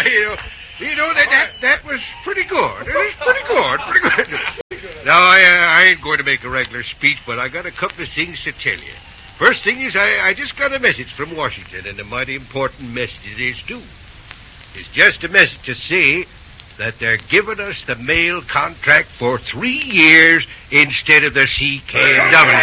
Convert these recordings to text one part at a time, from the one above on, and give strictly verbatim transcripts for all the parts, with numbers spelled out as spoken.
uh, you know, you know that, that that was pretty good. It was pretty good, pretty good. Now, I, uh, I ain't going to make a regular speech, but I got a couple of things to tell you. First thing is, I, I just got a message from Washington, and a mighty important message it is, too. It's just a message to say that they're giving us the mail contract for three years instead of the C K and W.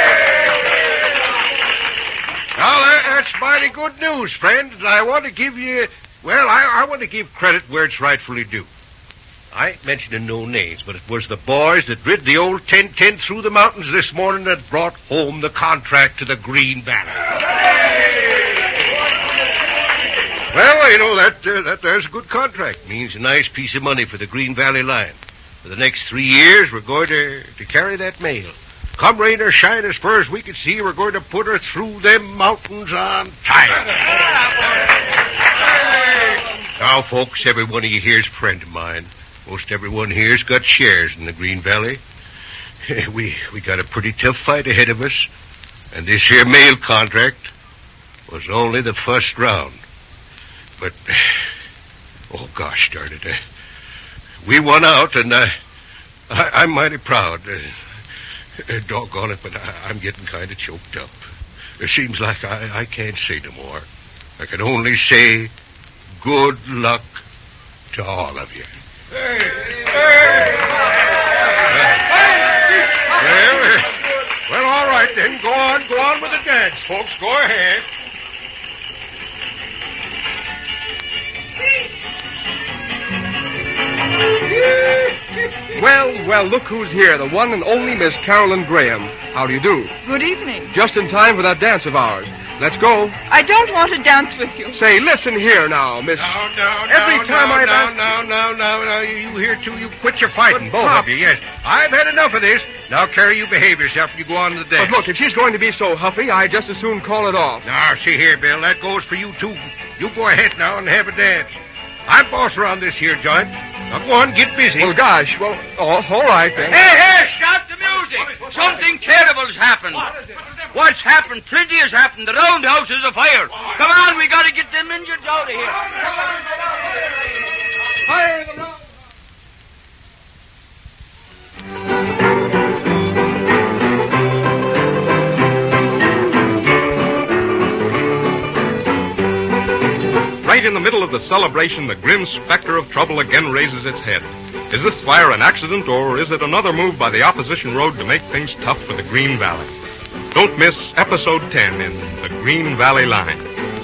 Now, that, that's mighty good news, friend, and I want to give you, well, I, I want to give credit where it's rightfully due. I ain't mentioning no names, but it was the boys that rid the old ten ten through the mountains this morning that brought home the contract to the Green Valley. Well, you know, that, uh, that there's a good contract. Means a nice piece of money for the Green Valley line. For the next three years, we're going to, to carry that mail. Come rain or shine, as far as we can see, we're going to put her through them mountains on time. Now, folks, every one of you here's a friend of mine. Most everyone here's got shares in the Green Valley. We we got a pretty tough fight ahead of us, and this here mail contract was only the first round. But, oh, gosh darn it, uh, we won out, and uh, I, I'm mighty proud. Uh, uh, doggone it, but I, I'm getting kind of choked up. It seems like I, I can't say no more. I can only say good luck to all of you. Hey! Hey! Well, uh, well, all right, then. Go on, go on with the dance, folks. Go ahead. Well, well, look who's here, the one and only Miss Carolyn Graham. How do you do? Good evening. Just in time for that dance of ours. Let's go. I don't want to dance with you. Say, listen here now, Miss... No, no, Every no, time no, I've no, asked... no, no, no, no, you, you here, too, you quit your fighting, But, both Pop... of you, yes. I've had enough of this. Now, Carrie, you behave yourself and you go on to the dance. But look, if she's going to be so huffy, I'd just as soon call it off. Now, see here, Bill, that goes for you, too. You go ahead now and have a dance. I'm boss around this here joint. Now, go on, get busy. Well, gosh, well, oh, all right, then. Hey, hey, stop the music. Something terrible's happened. What's happened? Plenty has happened. The roundhouse is afire. Come on, we got to get them injured out of here. Fire the round. Right in the middle of the celebration, the grim specter of trouble again raises its head. Is this fire an accident, or is it another move by the opposition road to make things tough for the Green Valley? Don't miss Episode ten in The Green Valley Line.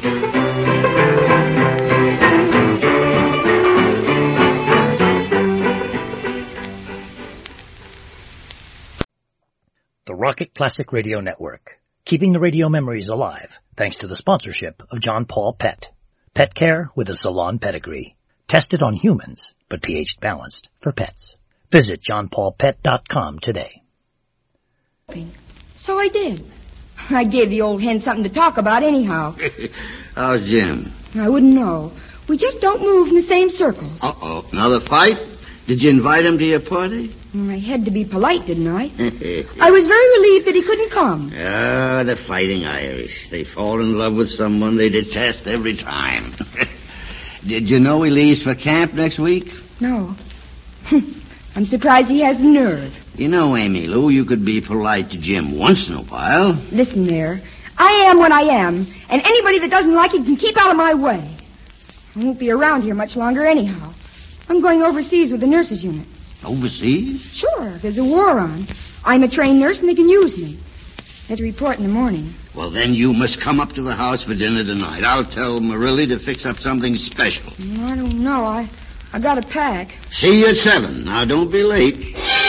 The Rocket Classic Radio Network, keeping the radio memories alive thanks to the sponsorship of John Paul Pet. Pet care with a salon pedigree. Tested on humans, but pH balanced for pets. Visit john paul pet dot com today. So I did. I gave the old hen something to talk about anyhow. How's Jim? I wouldn't know. We just don't move in the same circles. Uh-oh. Another fight? Did you invite him to your party? I had to be polite, didn't I? I was very relieved that he couldn't come. Ah, the Fighting Irish. They fall in love with someone they detest every time. Did you know he leaves for camp next week? No. I'm surprised he has the nerve. You know, Amy Lou, you could be polite to Jim once in a while. Listen there. I am what I am, and anybody that doesn't like it can keep out of my way. I won't be around here much longer anyhow. I'm going overseas with the nurses unit. Overseas? Sure. There's a war on. I'm a trained nurse, and they can use me. They have to report in the morning. Well, then you must come up to the house for dinner tonight. I'll tell Marilli to fix up something special. I don't know. I, I got to pack. See you at seven. Now, don't be late.